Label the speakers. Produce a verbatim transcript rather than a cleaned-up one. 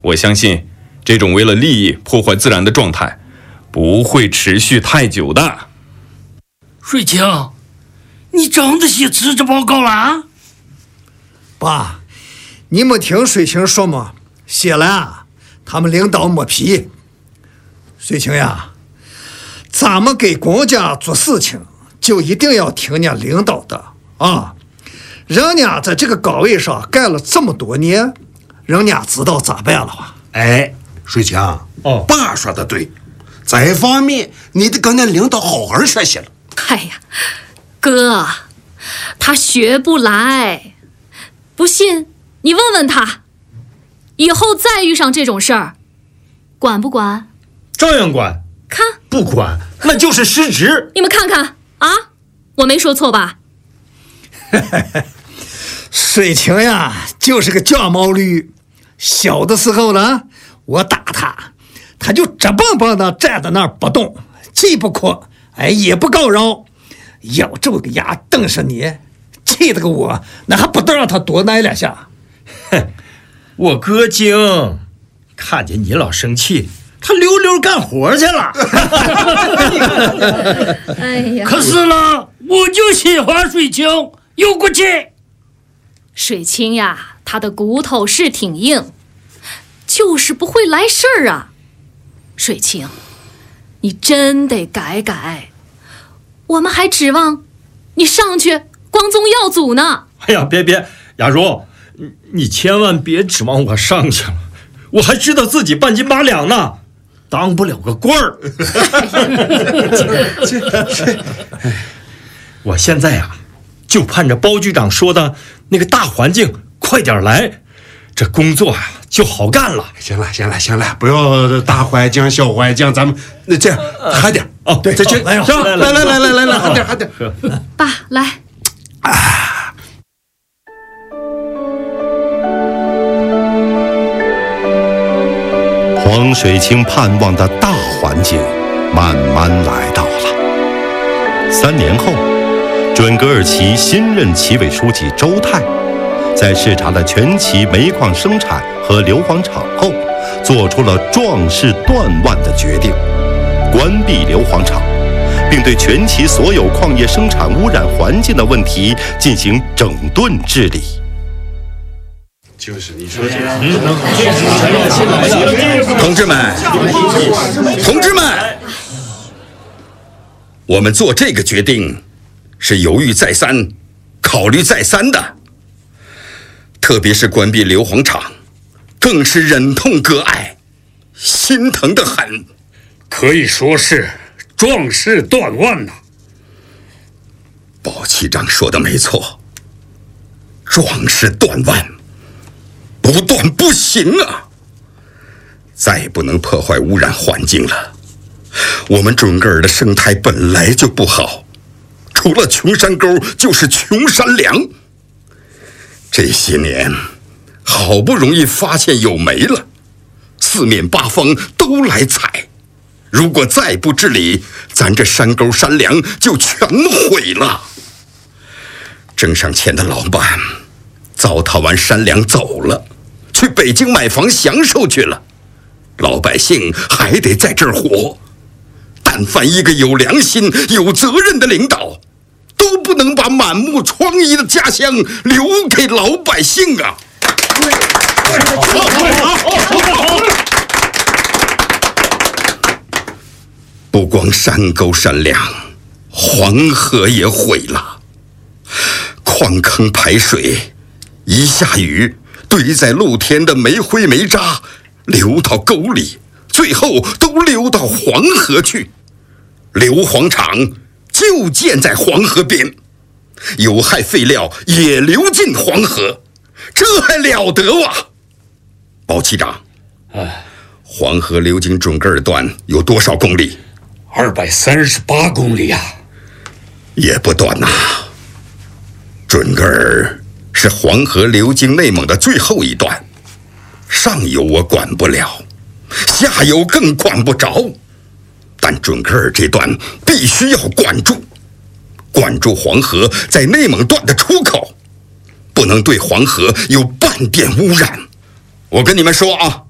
Speaker 1: 我相信这种为了利益破坏自然的状态不会持续太久的。
Speaker 2: 水清，你真的写辞职报告了啊？
Speaker 3: 爸，你没听水清说吗？写了啊，他们领导没批。水清呀，咱们给公家做事情就一定要听人家领导的啊！人家在这个岗位上干了这么多年，人家知道咋办了吧？
Speaker 4: 哎，水清，哦，爸说的对，这方面你得跟那领导好好学习了。
Speaker 5: 哎呀，哥，他学不来，不信你问问他，以后再遇上这种事儿，管不管？
Speaker 6: 照样管。
Speaker 5: 看，
Speaker 6: 不管那就是失职。
Speaker 5: 你们看看啊，我没说错吧？
Speaker 3: 水清呀，就是个犟毛驴。小的时候呢，我打他，他就直蹦蹦的站在那儿不动，既不哭，哎，也不告饶，咬着个牙瞪着你，气得个我那还不得让他多挨两下。
Speaker 6: 哼，我哥精，看见你老生气，他溜溜干活去了。
Speaker 5: 哎呀，
Speaker 2: 可是呢，我就喜欢水清，有骨气。
Speaker 5: 水清呀，他的骨头是挺硬，就是不会来事儿啊。水清，你真得改改，我们还指望你上去光宗耀祖呢。
Speaker 6: 哎呀，别别，雅茹，你你千万别指望我上去了，我还知道自己半斤八两呢，当不了个官儿。我现在呀、啊，就盼着包局长说的那个大环境快点来，这工作啊就好干了。
Speaker 4: 行了行了行了，不要大环境小环境，咱们那这样喊点哦，对，再去，
Speaker 3: 来
Speaker 4: 是吧？来来来来来来，喊点喊点。
Speaker 5: 爸，来。
Speaker 4: 啊！
Speaker 7: 黄水清盼望的大环境慢慢来到了。三年后，准噶尔旗新任旗委书记周泰在视察了全旗煤矿生产和硫磺厂后，做出了壮士断腕的决定，关闭硫磺厂，并对全旗所有矿业生产污染环境的问题进行整顿治理。
Speaker 4: 就是你说这个，
Speaker 8: 同志们，同志们，我们做这个决定是犹豫再三、考虑再三的。特别是关闭硫磺厂，更是忍痛割爱，心疼得很，
Speaker 2: 可以说是壮士断腕呐。
Speaker 8: 包期长说的没错，壮士断腕，不断不行啊！再也不能破坏污染环境了。我们准噶尔的生态本来就不好，除了穷山沟就是穷山梁。这些年，好不容易发现有煤了，四面八方都来采。如果再不治理，咱这山沟山梁就全毁了。挣上钱的老板糟蹋完山梁走了，去北京买房享受去了，老百姓还得在这儿活。但凡一个有良心、有责任的领导，都不能把满目疮痍的家乡留给老百姓啊！不光山沟山梁，黄河也毁了。矿坑排水，一下雨，堆在露天的煤灰煤渣流到沟里，最后都流到黄河去。硫磺厂就建在黄河边，有害废料也流进黄河，这还了得哇！包期长，
Speaker 2: 哎，
Speaker 8: 黄河流经准噶尔段有多少公里？
Speaker 2: 二百三十八公里呀、啊，
Speaker 8: 也不短呐。准噶尔是黄河流经内蒙的最后一段，上游我管不了，下游更管不着。但准噶尔这段必须要管住，管住黄河在内蒙段的出口，不能对黄河有半点污染。我跟你们说啊，